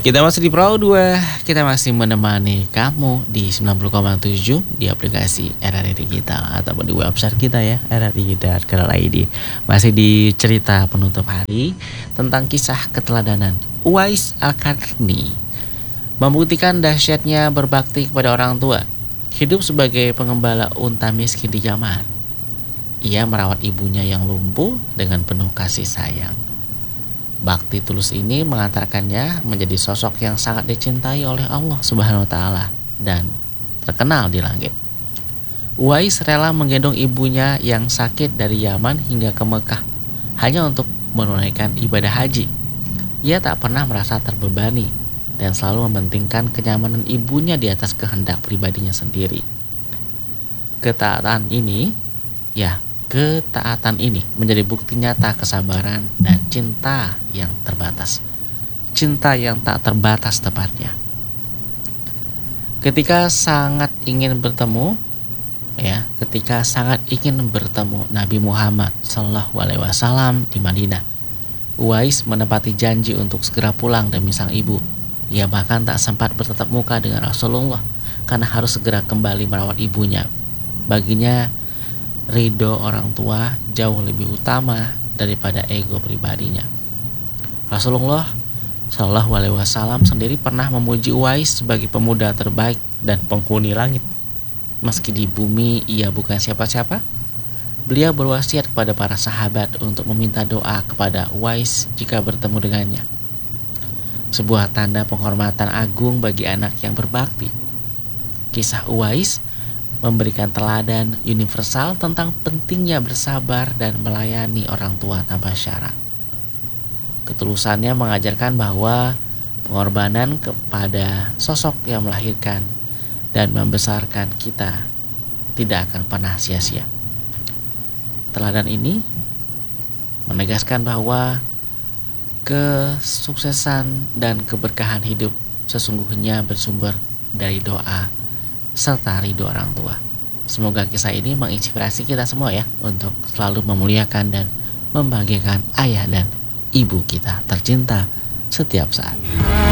Kita masih di Perahu 2, kita masih menemani kamu di 90,7 di aplikasi RRI Digital ataupun di website kita ya, rri.id. Masih di cerita penutup hari tentang kisah keteladanan Uwais Al-Qarni, membuktikan dahsyatnya berbakti kepada orang tua. Hidup sebagai pengembala unta miskin di Yaman. Ia merawat ibunya yang lumpuh dengan penuh kasih sayang. Bakti tulus ini mengantarkannya menjadi sosok yang sangat dicintai oleh Allah Subhanahu wa taala dan terkenal di langit. Uwais rela menggendong ibunya yang sakit dari Yaman hingga ke Mekah hanya untuk menunaikan ibadah haji. Ia tak pernah merasa terbebani dan selalu mementingkan kenyamanan ibunya di atas kehendak pribadinya sendiri. Ketaatan ini menjadi bukti nyata kesabaran dan cinta yang terbatas. Cinta yang tak terbatas tepatnya. Ketika sangat ingin bertemu Nabi Muhammad Shallallahu Alaihi Wasallam di Madinah, Uwais menepati janji untuk segera pulang demi sang ibu. Ia bahkan tak sempat bertatap muka dengan Rasulullah karena harus segera kembali merawat ibunya. Baginya, ridho orang tua jauh lebih utama daripada ego pribadinya. Rasulullah Shallallahu Alaihi Wasallam sendiri pernah memuji Uwais sebagai pemuda terbaik dan penghuni langit. Meski di bumi ia bukan siapa-siapa, beliau berwasiat kepada para sahabat untuk meminta doa kepada Uwais jika bertemu dengannya. Sebuah tanda penghormatan agung bagi anak yang berbakti. Kisah Uwais memberikan teladan universal tentang pentingnya bersabar dan melayani orang tua tanpa syarat. Ketulusannya mengajarkan bahwa pengorbanan kepada sosok yang melahirkan dan membesarkan kita tidak akan pernah sia-sia. Teladan ini menegaskan bahwa kesuksesan dan keberkahan hidup sesungguhnya bersumber dari doa serta ridho orang tua. Semoga kisah ini menginspirasi kita semua ya untuk selalu memuliakan dan membahagiakan ayah dan ibu kita tercinta setiap saat.